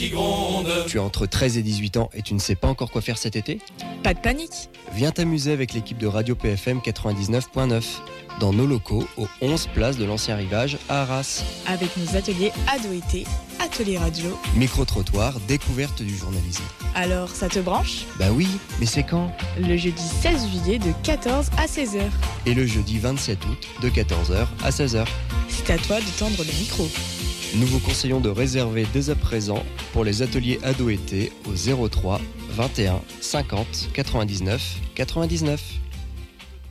qui gronde. Tu as entre 13 et 18 ans et tu ne sais pas encore quoi faire cet été ? Pas de panique. Viens t'amuser avec l'équipe de Radio PFM 99.9 dans nos locaux aux 11 places de l'Ancien Rivage à Arras. Avec nos ateliers ado-été, atelier radio. Micro-trottoir, découverte du journalisme. Alors, ça te branche ? Bah oui, mais c'est quand ? Le jeudi 16 juillet de 14 à 16h. Et le jeudi 27 août de 14h à 16h. C'est à toi de tendre le micro. Nous vous conseillons de réserver dès à présent pour les ateliers ado-été au 03 21 50 99 99.